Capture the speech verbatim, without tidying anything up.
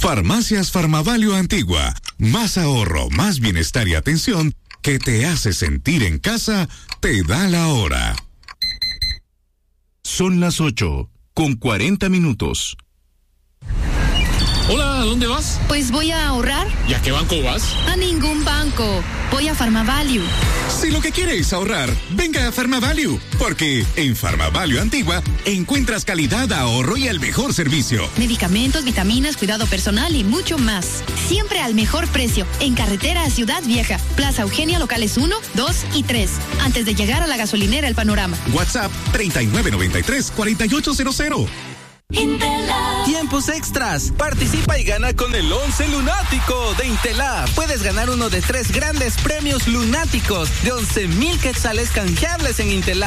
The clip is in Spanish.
Farmacias Farmavalio Antigua. Más ahorro, más bienestar y atención que te hace sentir en casa, te da la hora. Son las ocho, con cuarenta minutos. Hola, ¿a dónde vas? Pues voy a ahorrar. ¿Y a qué banco vas? A ningún banco. Voy a Farmavalue. Si lo que quieres es ahorrar, venga a Farmavalue, porque en Farmavalue Antigua encuentras calidad, ahorro y el mejor servicio. Medicamentos, vitaminas, cuidado personal y mucho más. Siempre al mejor precio. En carretera a Ciudad Vieja, Plaza Eugenia, locales uno, dos y tres. Antes de llegar a la gasolinera El Panorama. WhatsApp treinta y nueve noventa y tres, cuarenta y ocho cero cero. Intelab. Tiempos extras. Participa y gana con el once lunático de Intelab. Puedes ganar uno de tres grandes premios lunáticos de once mil quetzales canjeables en Intelab.